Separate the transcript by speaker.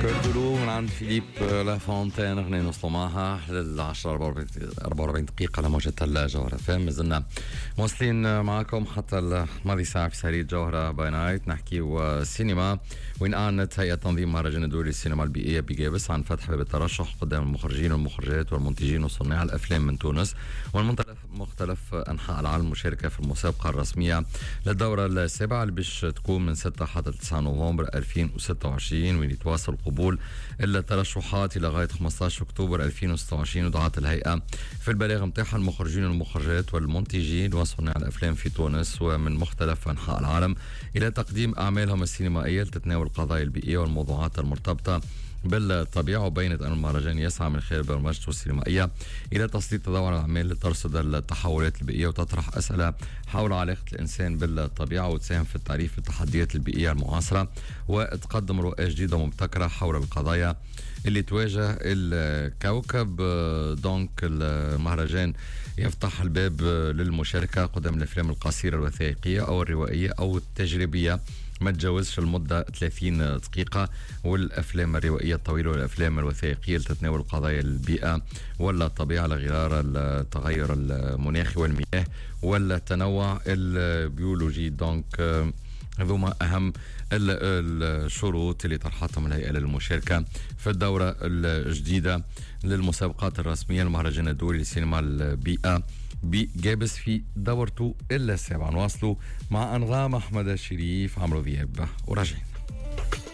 Speaker 1: كردلو من عند فيليب لافونتين غني نوصلوا معها لل 44 دقيقة على موجة الجوهرة فهم. مازلنا مواصلين معكم حتى الماضي ساعة في سهرية جوهرة باي نايت نحكي وسينما، وين أعلنت هيئة تنظيم مهرجان الدولي للسينما البيئية بجابس عن فتح باب الترشح قدام المخرجين والمخرجات والمنتجين وصناع الأفلام من تونس ومن مختلف أنحاء العالم المشاركة في المسابقة الرسمية للدورة السابعة اللي باش تكون من 6 حتى 9 نوفمبر 2026، وين يتواصل قبول الترشحات إلى غاية 15 أكتوبر 2026. ودعت الهيئة في البلاغ متاحها المخرجين والمخرجات والمنتجين وصناع الأفلام في تونس ومن مختلف أنحاء العالم إلى تقديم أعمالهم السينمائية لتتناول القضايا البيئية والموضوعات المرتبطة بالطبيعة. وبينت أن المهرجان يسعى من خلال برمجته السينمائية إلى تسليط تداول الأعمال اللي ترصد التحولات البيئية وتطرح أسئلة حول علاقة الإنسان بالطبيعة وتساهم في التعريف بالتحديات البيئية المعاصرة وتقدم رؤية جديدة ومبتكرة حول القضايا اللي تواجه الكوكب. دونك المهرجان يفتح الباب للمشاركة قدام الأفلام القصيرة الوثائقية أو الروائية أو التجريبية ما تجاوزش المدة 30 دقيقة، والأفلام الروائية الطويلة والأفلام الوثائقية لتتناول قضايا البيئة ولا الطبيعة على غرار التغير المناخي والمياه والتنوع البيولوجي. دونك هذوما أهم الشروط اللي طرحتهم الهيئة للمشاركة في الدورة الجديدة للمسابقات الرسمية للمهرجان الدولي للسينما البيئة بجابس في دورته السابعة. نواصلوا مع أنغام أحمد الشريف عمرو دياب وراجعين.